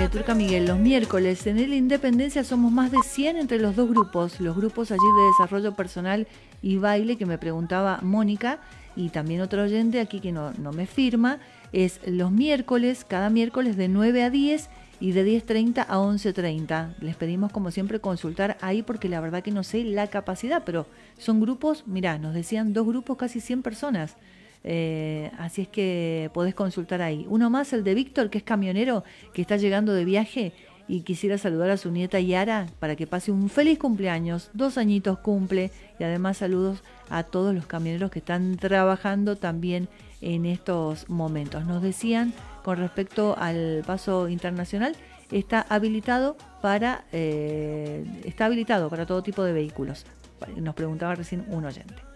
Turca Miguel, los miércoles en el Independencia somos más de 100 entre los dos grupos, los grupos allí de desarrollo personal y baile que me preguntaba Mónica, y también otro oyente aquí que no me firma, es los miércoles, cada miércoles de 9 a 10 y de 10:30 a 11:30. Les pedimos como siempre consultar ahí porque la verdad que no sé la capacidad, pero son grupos, mirá, nos decían dos grupos, casi 100 personas. Así es que podés consultar ahí. Uno más, el de Víctor, que es camionero, que está llegando de viaje y quisiera saludar a su nieta Yara para que pase un feliz cumpleaños. 2 añitos cumple, y además saludos a todos los camioneros que están trabajando también en estos momentos. Nos decían con respecto al paso internacional, está habilitado para todo tipo de vehículos. Nos preguntaba recién un oyente.